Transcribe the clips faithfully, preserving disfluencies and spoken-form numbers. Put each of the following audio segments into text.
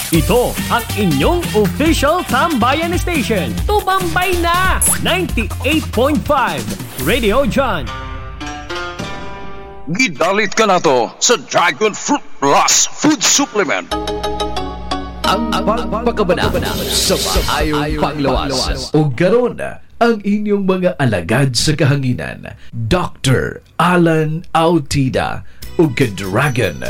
Ito ang inyong official Tambayan Station. Tumambay na! ninety-eight point five Radio John. Gidalit ka na to sa Dragon Fruit Plus Food Supplement. Ang pagpakabanabana sa maayong panglawas. O garon ang inyong mga alagad sa kahanginan. Doctor Alan Autida o ka-Dragon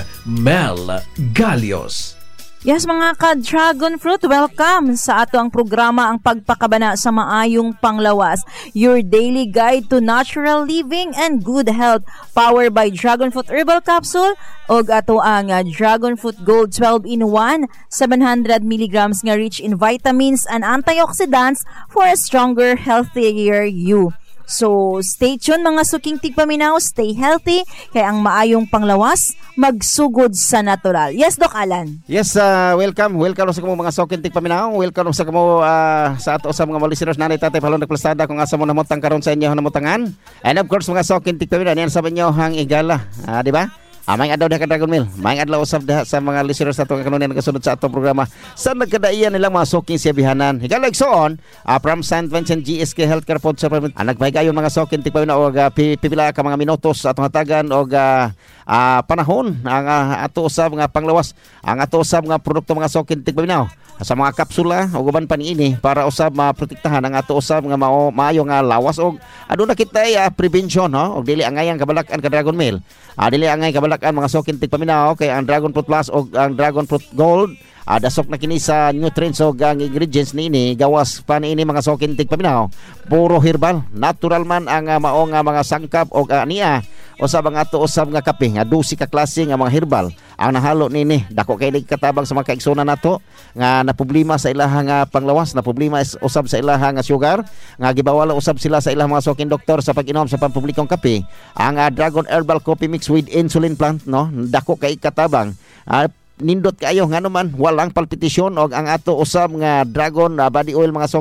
Mel Galios. Yes, mga ka-Dragon Fruit, welcome sa ato ang programa ang pagpakabana sa maayong panglawas. Your daily guide to natural living and good health. Powered by Dragon Fruit Herbal Capsule o ato ang uh, Dragon Fruit Gold twelve in one, seven hundred milligrams nga rich in vitamins and antioxidants for a stronger, healthier you. So, stay tuned mga suking tigpaminaw, stay healthy, kaya ang maayong panglawas, magsugod sa natural. Yes, Doc Alan? Yes, uh, welcome. Welcome sa kamo mga suking tigpaminaw. Welcome sa kamo uh, sa ato sa mga listeners na natatay palong nagplastada kung asa mo namutang karon sa inyo namutangan. And of course, mga suking tigpaminaw, yan sabi nyo hang igala. Uh, di ba? Ah, may adlaw ka Dragon Mill. May adlaw usab diha sa mga listeners nato nga kanunay nagasunod sa atong programa. Sa nagkadaiyan nilang mga suking siya bihanan. Higalag soon, uh, from Saint Vincent G S K Healthcare Food Supplement. Ah, nagpahigayon mga suking tigpawin og uh, pipila ka mga minutos atong hatagan og uh, uh, panahon ang uh, ato usab nga panglawas. Ang ato usab nga produkto mga suking tigpawin sa mga kapsula o guban pa niini para usab maprotektahan ang ato usab nga mao maayo nga lawas og aduna kita uh, prevention no og dili angayang kabalakan ka Dragon Mill. Ah, dili angay kabalakan mga suking tigpaminaw kay ang Dragon Fruit Plus o ang Dragon Fruit Gold ah, dasok na kini sa nutrients o ang ingredients niini gawas pa niini mga suking tigpaminaw puro herbal natural man ang uh, mao nga mga sangkap o uh, niya usab ang ato usab nga kape nga dusi ka klase nga mga herbal ang nahalo nini dako kay katabang sa mga kaigsoon nato nga na problema sa ilaha nga panglawas na problema is usab sa ilaha nga sugar nga gibawala usab sila sa ilang mga suking doktor sa pag-inom sa pampublikong kape ang uh, Dragon Herbal Coffee Mix with insulin plant no dako kay katabang uh, nindot kayo nga naman walang palpitasyon og ang ato usab nga Dragon uh, body oil mga